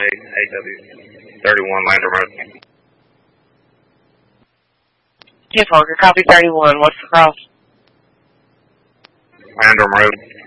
AW 31 Landrum Road. 10 Parker, copy 31. What's the cross? Landrum Road.